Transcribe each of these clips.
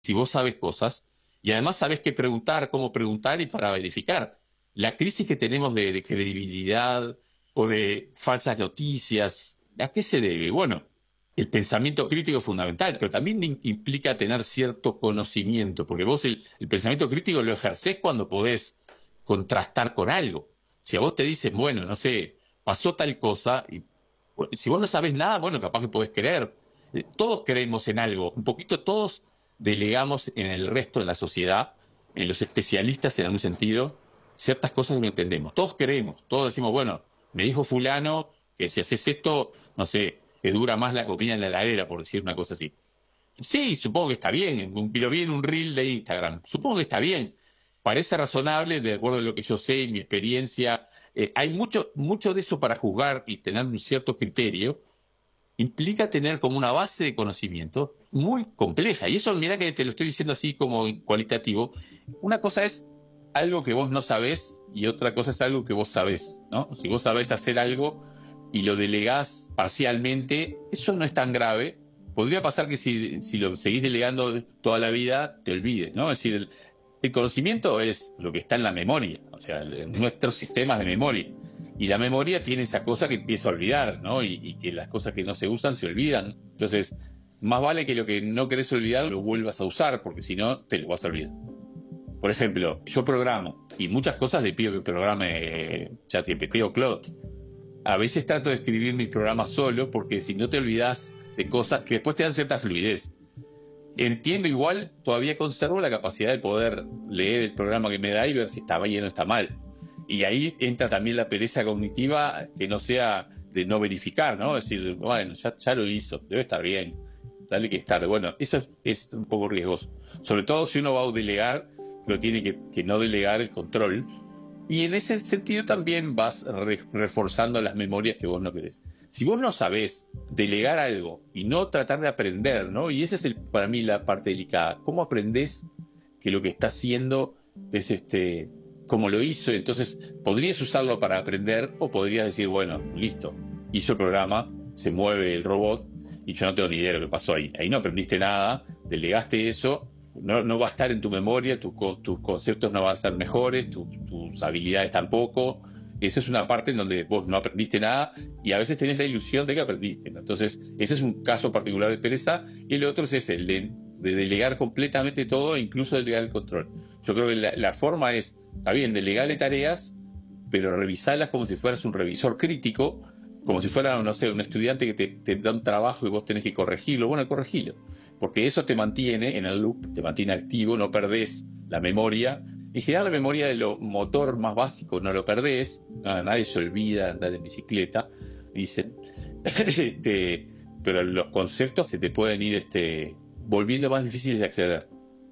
si vos sabes cosas y además sabes qué preguntar, cómo preguntar y para verificar. La crisis que tenemos de credibilidad o de falsas noticias, ¿a qué se debe? Bueno, el pensamiento crítico es fundamental, pero también implica tener cierto conocimiento, porque vos el pensamiento crítico lo ejercés cuando podés contrastar con algo. Si a vos te dicen, bueno, no sé, pasó tal cosa, y bueno, si vos no sabés nada, bueno, capaz que podés creer. Todos creemos en algo, un poquito todos delegamos en el resto de la sociedad, en los especialistas en algún sentido, ciertas cosas que no entendemos. Todos creemos, todos decimos, bueno, me dijo fulano que si haces esto, no sé, que dura más la comida en la heladera, por decir una cosa así. Sí, supongo que está bien, lo vi en un reel de Instagram, supongo que está bien. Parece razonable, de acuerdo a lo que yo sé y mi experiencia. Hay mucho de eso para juzgar y tener un cierto criterio, implica tener como una base de conocimiento muy compleja. Y eso, mira que te lo estoy diciendo así como cualitativo. Una cosa es algo que vos no sabés y otra cosa es algo que vos sabés, ¿no? Si vos sabés hacer algo y lo delegás parcialmente, eso no es tan grave. Podría pasar que si lo seguís delegando toda la vida, te olvides, ¿no? Es decir, el conocimiento es lo que está en la memoria, o sea, nuestros sistemas de memoria. Y la memoria tiene esa cosa que empieza a olvidar, ¿no? Y que las cosas que no se usan se olvidan. Entonces, más vale que lo que no querés olvidar lo vuelvas a usar, porque si no, te lo vas a olvidar. Por ejemplo, yo programo, y muchas cosas le pido que programe ChatGPT o Claude. A veces trato de escribir mis programas solo, porque si no te olvidas de cosas que después te dan cierta fluidez. Entiendo igual, todavía conservo la capacidad de poder leer el programa que me da y ver si está bien o está mal. Y ahí entra también la pereza cognitiva, que no sea de no verificar, ¿no? Es decir, bueno, ya lo hizo, debe estar bien, dale que estar. Bueno, eso es un poco riesgoso. Sobre todo si uno va a delegar, pero tiene que no delegar el control. Y en ese sentido también vas reforzando las memorias que vos no querés. Si vos no sabés delegar algo y no tratar de aprender, ¿no? Y esa es para mí la parte delicada. ¿Cómo aprendés que lo que está haciendo es como lo hizo? Entonces, podrías usarlo para aprender o podrías decir, bueno, listo, hizo el programa, se mueve el robot y yo no tengo ni idea de lo que pasó ahí. Ahí no aprendiste nada, delegaste eso. No va a estar en tu memoria, tus conceptos no van a ser mejores, tus habilidades tampoco. Esa es una parte en donde vos no aprendiste nada y a veces tenés la ilusión de que aprendiste, ¿no? Entonces, ese es un caso particular de pereza y el otro es el de delegar completamente todo e incluso delegar el control. Yo creo que la forma es, está bien, delegarle tareas, pero revisarlas como si fueras un revisor crítico, como si fuera, no sé, un estudiante que te da un trabajo y vos tenés que corregirlo. Bueno, corregilo, porque eso te mantiene en el loop, te mantiene activo, no perdés la memoria. En general, la memoria de lo motor más básico no lo perdés, nadie se olvida de andar en bicicleta, dicen. Pero los conceptos se te pueden ir volviendo más difíciles de acceder.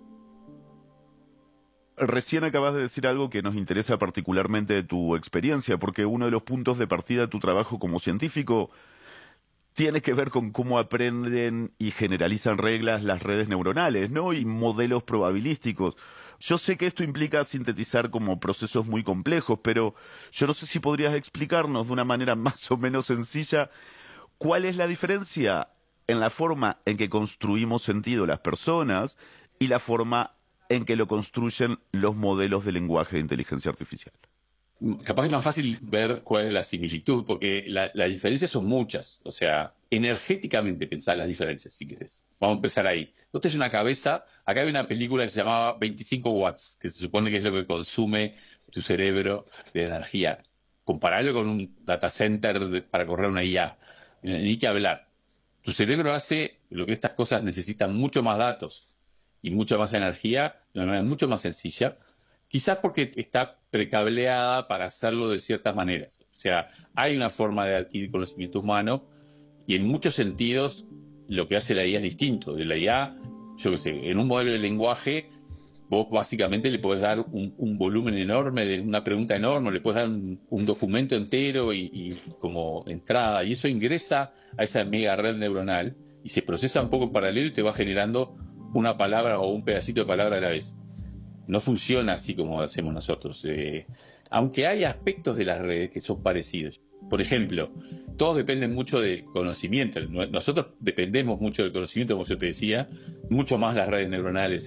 Recién acabas de decir algo que nos interesa particularmente de tu experiencia, porque uno de los puntos de partida de tu trabajo como científico tiene que ver con cómo aprenden y generalizan reglas las redes neuronales, ¿no? Y modelos probabilísticos. Yo sé que esto implica sintetizar como procesos muy complejos, pero yo no sé si podrías explicarnos de una manera más o menos sencilla cuál es la diferencia en la forma en que construimos sentido las personas y la forma en que lo construyen los modelos de lenguaje de inteligencia artificial. Capaz es más fácil ver cuál es la similitud, porque las diferencias son muchas. O sea, energéticamente pensar las diferencias, si querés. Vamos a empezar ahí. Vos tenés una cabeza, acá hay una película que se llamaba 25 watts, que se supone que es lo que consume tu cerebro de energía. Compararlo con un data center para correr una IA. Ni que hablar. Tu cerebro hace lo que estas cosas necesitan mucho más datos y mucha más energía de una manera mucho más sencilla. Quizás porque está precableada para hacerlo de ciertas maneras. O sea, hay una forma de adquirir conocimiento humano y en muchos sentidos lo que hace la IA es distinto. De la IA, yo qué sé, en un modelo de lenguaje, vos básicamente le podés dar un volumen enorme, de una pregunta enorme, le podés dar un documento entero y como entrada. Y eso ingresa a esa mega red neuronal y se procesa un poco en paralelo y te va generando una palabra o un pedacito de palabra a la vez. No funciona así como hacemos nosotros. aunque hay aspectos de las redes que son parecidos. Por ejemplo, todos dependen mucho del conocimiento. Nosotros dependemos mucho del conocimiento, como yo te decía, mucho más las redes neuronales